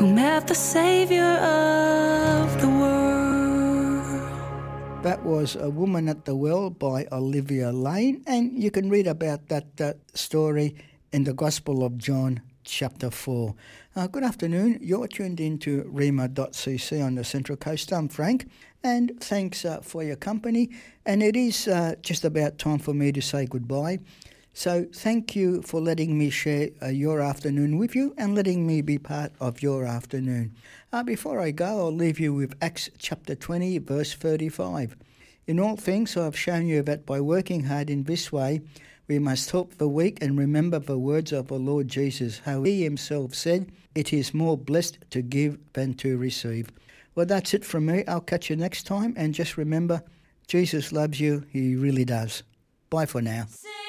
who met the Saviour of the world. That was A Woman at the Well by Olivia Lane, and you can read about that story in the Gospel of John chapter 4. Good afternoon. You're tuned into rhema.cc on the Central Coast. I'm Frank, and thanks for your company. And it is just about time for me to say goodbye. So thank you for letting me share your afternoon with you and letting me be part of your afternoon. Before I go, I'll leave you with Acts chapter 20, verse 35. In all things I have shown you that by working hard in this way, we must help the weak and remember the words of the Lord Jesus, how he himself said, "It is more blessed to give than to receive." Well, that's it from me. I'll catch you next time. And just remember, Jesus loves you. He really does. Bye for now.